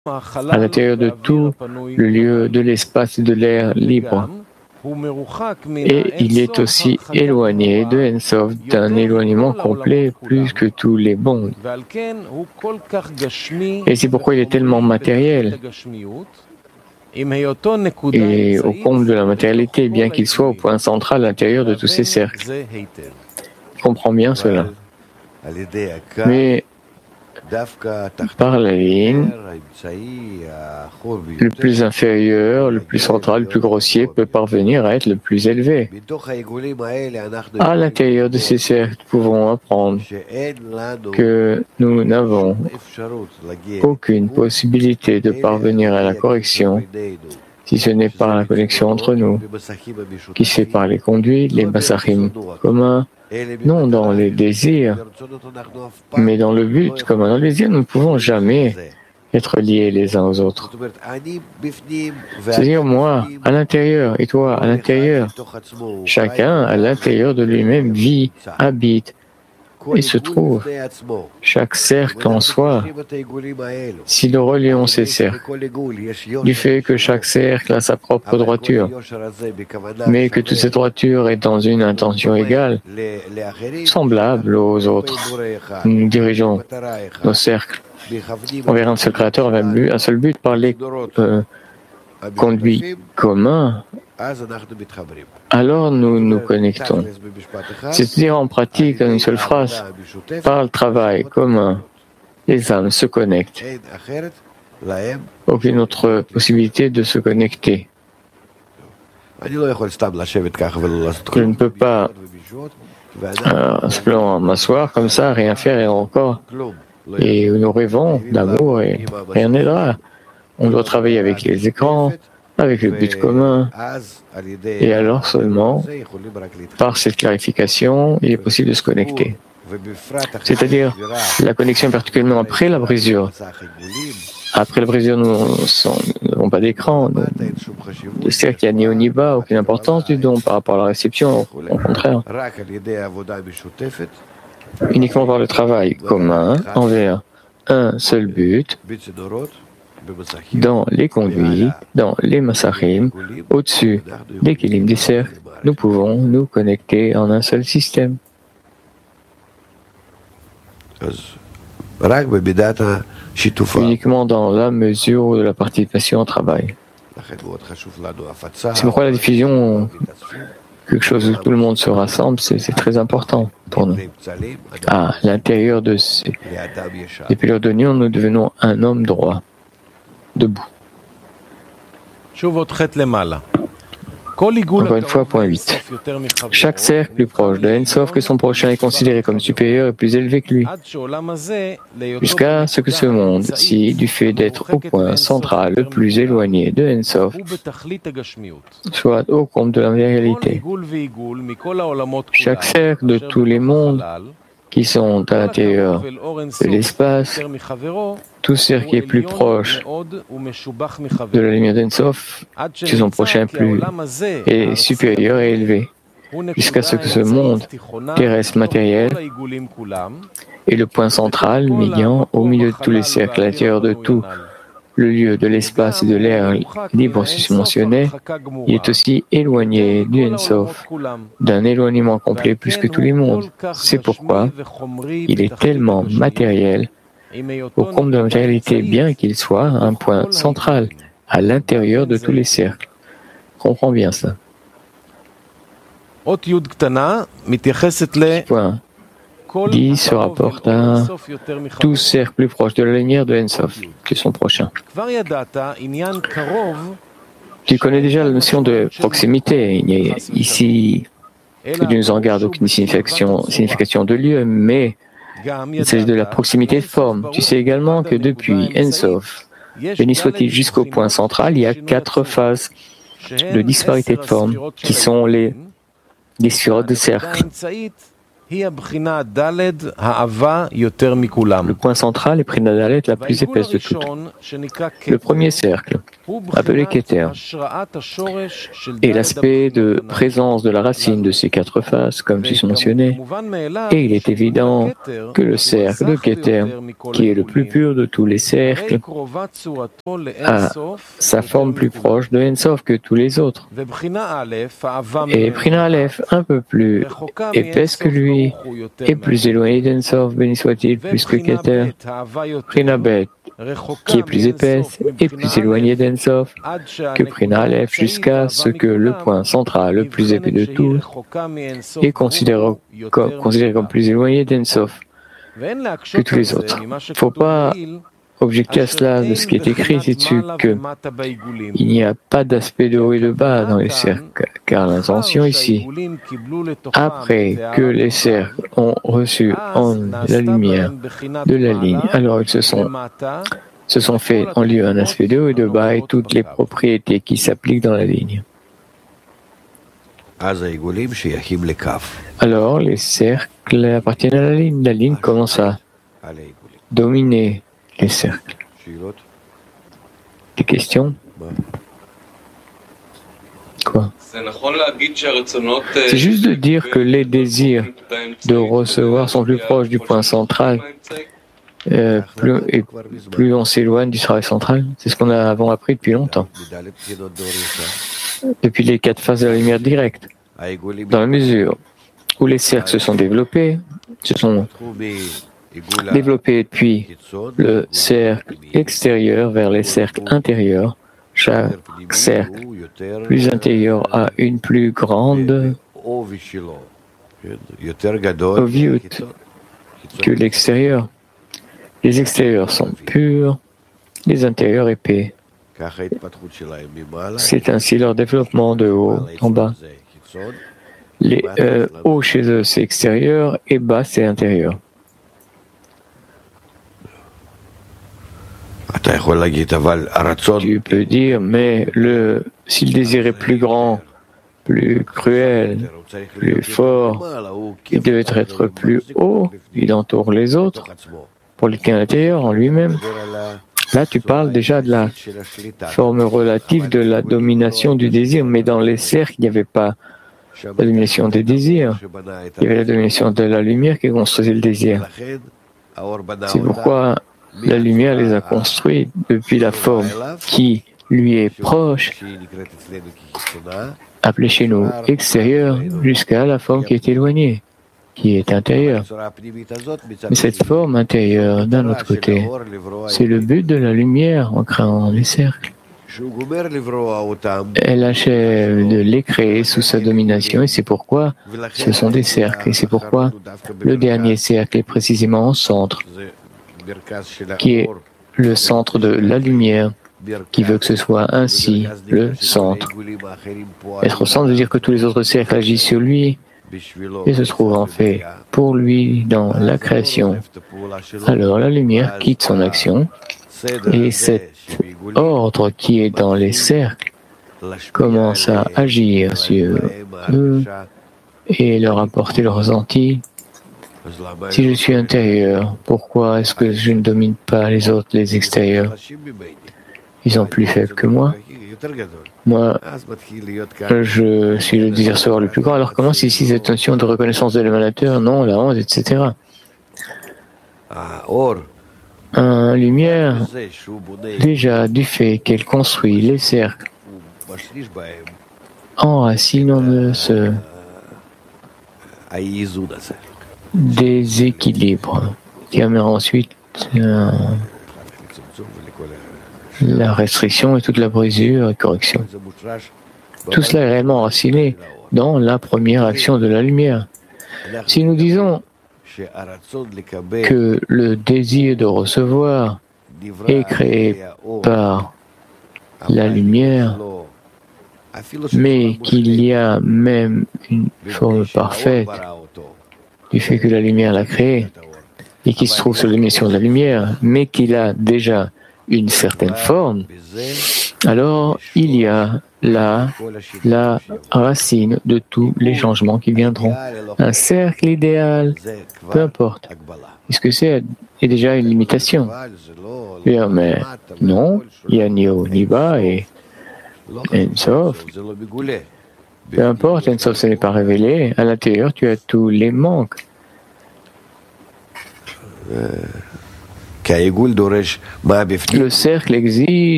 à l'intérieur de tout le lieu de l'espace et de l'air libre. Et il est aussi éloigné de Ensof d'un éloignement complet plus que tous les mondes. Et c'est pourquoi il est tellement matériel. Et au comble de la matérialité, bien qu'il soit au point central à l'intérieur de tous ces cercles. Je comprends bien cela. Mais par la ligne, le plus inférieur, le plus central, le plus grossier peut parvenir à être le plus élevé. À l'intérieur de ces cercles, nous pouvons apprendre que nous n'avons aucune possibilité de parvenir à la correction si ce n'est par la connexion entre nous, qui se fait par les conduits, les basachim communs, non dans les désirs, mais dans le but commun. Dans le désir, nous ne pouvons jamais être liés les uns aux autres. C'est-à-dire moi, à l'intérieur, et toi, à l'intérieur. Chacun, à l'intérieur de lui-même, vit, habite et se trouve. Chaque cercle en soi, si nous relions ces cercles, du fait que chaque cercle a sa propre droiture, mais que toute cette droiture est dans une intention égale, semblable aux autres, nous dirigeons nos cercles envers un seul créateur, un seul but, par les conduits communs, alors nous nous connectons. C'est-à-dire en pratique, en une seule phrase, par le travail commun, les âmes se connectent. Aucune autre possibilité de se connecter. Je ne peux pas simplement m'asseoir comme ça, rien faire et encore. Et nous rêvons d'amour et rien n'aidera. On doit travailler avec les écrans, avec le but commun. Et alors seulement, par cette clarification, il est possible de se connecter. C'est-à-dire la connexion particulièrement après la brisure. Après la brisure, nous n'avons pas d'écran. C'est-à-dire qu'il n'y a ni haut ni bas, aucune importance du don par rapport à la réception, au contraire. Uniquement par le travail commun envers un seul but, dans les conduits, dans les massachim, au-dessus des kélim des cercles, nous pouvons nous connecter en un seul système. Uniquement dans la mesure de la participation au travail. C'est pourquoi la diffusion, quelque chose où tout le monde se rassemble, c'est très important pour nous. À l'intérieur de ces périodes d'union, nous devenons un homme droit, debout. Encore une fois, point 8. Chaque cercle plus proche de Ensof que son prochain est considéré comme supérieur et plus élevé que lui, jusqu'à ce que ce monde-ci, du fait d'être au point central le plus éloigné de Ensof, soit au comble de la réalité. Chaque cercle de tous les mondes qui sont à l'intérieur de l'espace, tout cercle qui est plus proche de la lumière d'Ensof, que son prochain plus est supérieur et élevé, jusqu'à ce que ce monde terrestre matériel est le point central, médian, au milieu de tous les cercles, à l'intérieur de tout le lieu de l'espace et de l'air libre susmentionné, il est aussi éloigné du Ensof, d'un éloignement complet plus que tous les mondes. C'est pourquoi il est tellement matériel, au comble de la matérialité, bien qu'il soit un point central, à l'intérieur de tous les cercles. Comprends bien ça. Point 10 se rapporte à tout cercle plus proche de la lumière de Ensof que son prochain. Tu connais déjà la notion de proximité. Il n'y a ici que tu nous en gardes aucune signification de lieu, mais il s'agit de la proximité de forme. Tu sais également que depuis Ensof, béni soit-il jusqu'au point central, il y a 4 phases de disparité de forme qui sont les sphirotes de cercle. Le point central est Prina Dalet, la plus épaisse de toutes. Le premier cercle, appelé Keter. Et l'aspect de présence de la racine de ces quatre faces, comme tu mentionné, et il est évident que le cercle de Keter, qui est le plus pur de tous les cercles, a sa forme plus proche de Ensof que tous les autres. Et Prina Aleph, un peu plus épaisse que lui, et plus éloignée d'Ensof, béni soit-il, plus que Keter. Prina Bet, qui est plus épaisse et plus éloignée d'Ensof que Prina Aleph, jusqu'à ce que le point central, le plus épais de tous, est considéré comme plus éloigné d'Ensof que tous les autres. Il ne faut pas objecter à cela de ce qui est écrit ici-dessus, qu'il n'y a pas d'aspect de haut et de bas dans les cercles, car l'intention ici, après que les cercles ont reçu en la lumière de la ligne, alors ils se sont fait en lieu un aspect de haut et de bas et toutes les propriétés qui s'appliquent dans la ligne. Alors les cercles appartiennent à la ligne. La ligne commence à dominer les cercles. Des questions? Quoi? C'est juste de dire que les désirs de recevoir sont plus proches du point central. Plus on s'éloigne du travail central. C'est ce qu'on a avant appris depuis longtemps. Depuis les quatre phases de la lumière directe. Dans la mesure où les cercles se sont développés depuis le cercle extérieur vers les cercles intérieurs. Chaque cercle plus intérieur a une plus grande oviyut que l'extérieur. Les extérieurs sont purs, les intérieurs épais. C'est ainsi leur développement de haut en bas. Les haut chez eux, c'est extérieur et bas, c'est intérieur. Tu peux dire, mais si le désir est plus grand, plus cruel, plus fort, il devait être plus haut, il entoure les autres, pour le cas intérieur en lui-même. Là, tu parles déjà de la forme relative de la domination du désir, mais dans les cercles, il n'y avait pas la domination des désirs. Il y avait la domination de la lumière qui construisait le désir. C'est pourquoi la lumière les a construits depuis la forme qui lui est proche, appelée chez nous extérieure, jusqu'à la forme qui est éloignée, qui est intérieure. Mais cette forme intérieure, d'un autre côté, c'est le but de la lumière en créant les cercles. Elle achève de les créer sous sa domination et c'est pourquoi ce sont des cercles. Et c'est pourquoi le dernier cercle est précisément au centre, qui est le centre de la lumière, qui veut que ce soit ainsi le centre. Être au centre veut dire que tous les autres cercles agissent sur lui et se trouvent en fait pour lui dans la création. Alors la lumière quitte son action et cet ordre qui est dans les cercles commence à agir sur eux et leur apporter le ressenti. Si je suis intérieur, pourquoi est-ce que je ne domine pas les autres, les extérieurs? Ils sont plus faibles que moi. Moi, je suis le désir recevoir le plus grand. Alors commence ici cette notion de reconnaissance de l'émanateur, non, la honte, etc. Lumière, déjà du fait qu'elle construit les cercles, enracine en ce déséquilibre qui amène ensuite la restriction et toute la brisure et correction. Tout cela est réellement enraciné dans la première action de la lumière. Si nous disons que le désir de recevoir est créé par la lumière, mais qu'il y a même une forme parfaite du fait que la lumière l'a créé et qui se trouve sur l'émission de la lumière, mais qu'il a déjà une certaine forme, alors il y a là la racine de tous les changements qui viendront. Un cercle idéal, peu importe. Est-ce que c'est déjà une limitation? Mais non, il y a ni haut ni bas et Ein-Sof. Peu importe, Ein-Sof, ce n'est pas révélé. À l'intérieur, tu as tous les manques. Le cercle exige